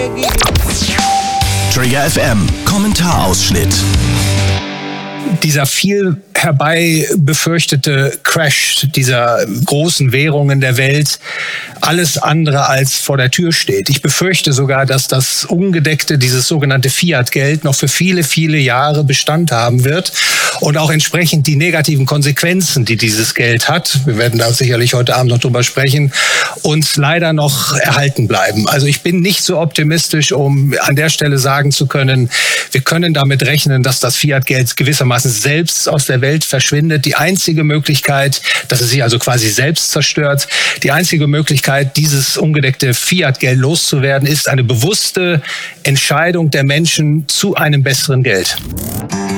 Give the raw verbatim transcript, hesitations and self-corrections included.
Trigger F M, Kommentarausschnitt. Dieser viel herbei befürchtete Crash dieser großen Währungen der Welt alles andere als vor der Tür steht. Ich befürchte sogar, dass das ungedeckte, dieses sogenannte Fiat-Geld noch für viele, viele Jahre Bestand haben wird und auch entsprechend die negativen Konsequenzen, die dieses Geld hat, wir werden da sicherlich heute Abend noch drüber sprechen, uns leider noch erhalten bleiben. Also ich bin nicht so optimistisch, um an der Stelle sagen zu können, wir können damit rechnen, dass das Fiat-Geld gewissermaßen selbst aus der Welt verschwindet. Die einzige Möglichkeit, dass es sich also quasi selbst zerstört, die einzige Möglichkeit, dieses ungedeckte Fiat-Geld loszuwerden, ist eine bewusste Entscheidung der Menschen zu einem besseren Geld.